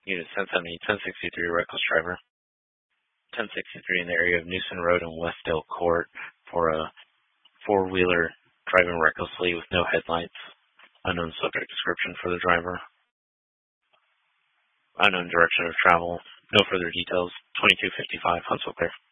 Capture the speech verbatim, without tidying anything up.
Unit ten seventy, ten sixty-three, reckless driver. ten sixty-three in the area of Newson Road and Westdale Court for a four-wheeler driving recklessly with no headlights. Unknown subject description for the driver. Unknown direction of travel. No further details. twenty-two fifty-five, Huntsville clear.